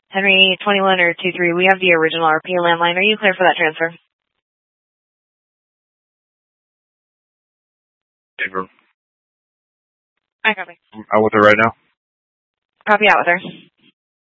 Henry 21 or 23, we have the original RP landline. Are you clear for that transfer? April. I copy. I'm out with her right now. Copy out with her.